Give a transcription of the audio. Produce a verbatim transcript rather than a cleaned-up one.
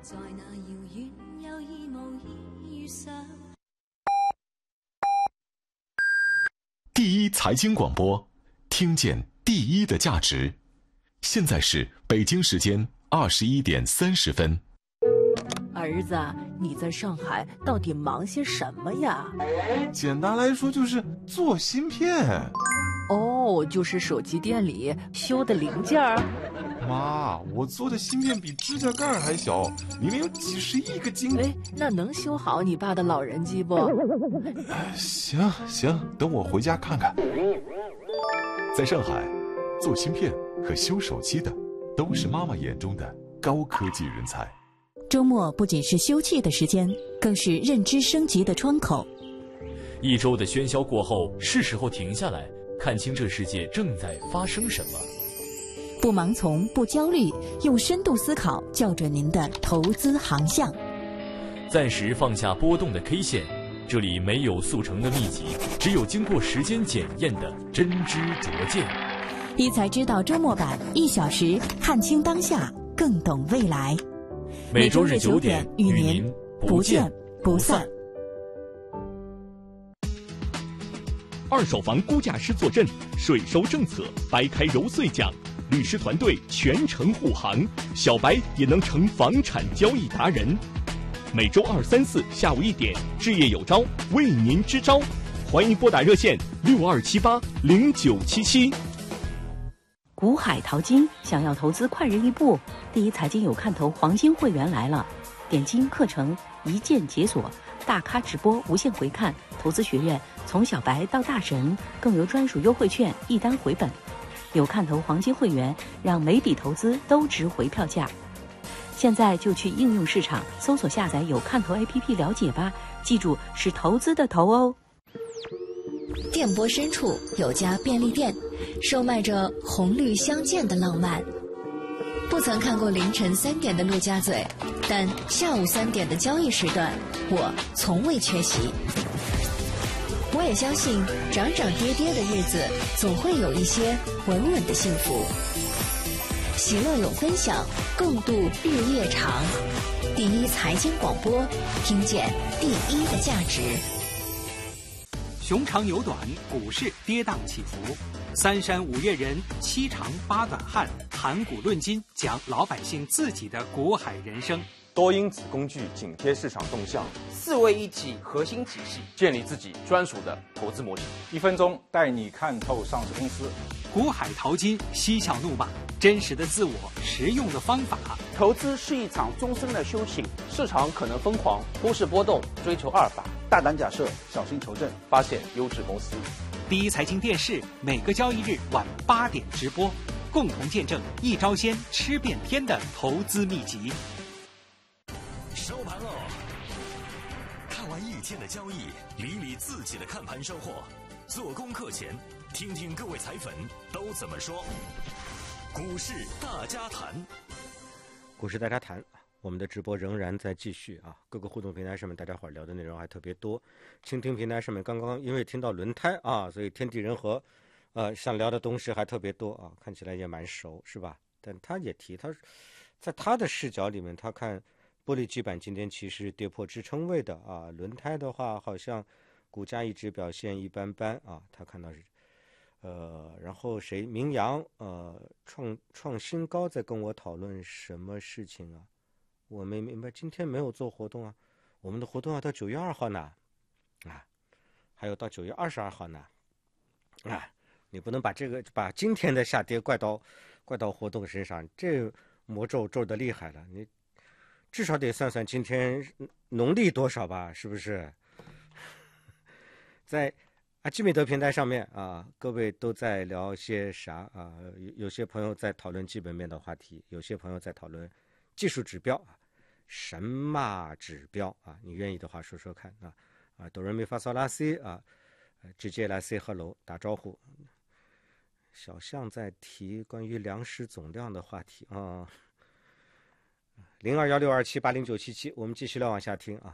第一财经广播，听见第一的价值。现在是北京时间二十一点三十分。 儿子，你在上海到底忙些什么呀？ 简单来说就是做芯片。 哦，就是手机店里修的零件儿。 妈，我做的芯片比指甲盖还小，里面有几十亿个晶。 哎，那能修好你爸的老人机不？ 行行，等我回家看看。 在上海，做芯片和修手机的都是妈妈眼中的高科技人才。 周末不仅是休憩的时间，更是认知升级的窗口。 一周的喧嚣过后，是时候停下来，看清这世界正在发生什么。 不盲从，不焦虑，用深度思考校准您的投资航向。 暂时放下波动的 K 线，这里没有速成的秘籍，只有经过时间检验的真知灼见。 一财知道周末版，一小时看清当下，更懂未来。 每周日九点与您不见不散。 二手房估价师坐镇，税收政策掰开揉碎讲，律师团队全程护航，小白也能成房产交易达人。每周二、三、四下午一点，置业有招为您支招，欢迎拨打热线六二七八零九七七。 股海淘金，想要投资快人一步，第一财经有看头黄金会员来了，点金课程一键解锁，大咖直播无限回看，投资学院从小白到大神，更有专属优惠券一单回本。有看头黄金会员，让每笔投资都值回票价。现在就去应用市场搜索下载有看头 A P P 了解吧，记住是投资的投哦。 电波深处有家便利店，售卖着红绿相间的浪漫。不曾看过凌晨三点的陆家嘴，但下午三点的交易时段，我从未缺席。我也相信，涨涨跌跌的日子，总会有一些稳稳的幸福。喜乐有分享，共度日夜长。第一财经广播，听见第一的价值。 熊长牛短，股市跌宕起伏，三山五岳人，七长八短汉，谈股论金，讲老百姓自己的股海人生。 多因子工具紧贴市场动向， 四位一体核心体系， 建立自己专属的投资模型。 一分钟带你看透上市公司。 股海淘金，嬉笑怒骂，真实的自我，实用的方法。 投资是一场终身的修行， 市场可能疯狂，股市波动，追求阿尔法。 大胆假设，小心求证， 发现优质公司。 第一财经电视每个交易日晚八点直播，共同见证一招鲜吃遍天的投资秘籍。 收盘喽！看完一天的交易，理理自己的看盘收获。做功课前，听听各位财粉都怎么说。股市大家谈， 股市大家谈。我们的直播仍然在继续啊，各个互动平台上面大家伙聊的内容还特别多。蜻蜓平台上面刚刚因为听到轮胎啊，所以天地人和呃想聊的东西还特别多啊，看起来也蛮熟是吧？但他也提，他在他的视角里面，他看玻璃基板今天其实跌破支撑位的啊，轮胎的话好像股价一直表现一般般啊，他看到是呃，然后谁明阳呃创创新高在跟我讨论什么事情啊？我没明白，今天没有做活动啊，我们的活动要到九月二号呢，啊，还有到九月二十二号呢，啊，你不能把这个把今天的下跌怪到怪到活动身上，这魔咒咒的厉害了，你至少得算算今天农历多少吧，是不是？在阿基米德平台上面啊，各位都在聊些啥啊？有有些朋友在讨论基本面的话题，有些朋友在讨论技术指标啊。神马指标啊，你愿意的话说说看啊啊，哆来咪发嗦拉西啊，直接来 say hello 打招呼。小象在提关于粮食总量的话题啊，零二幺六二七八零九七七，我们继续来往下听啊。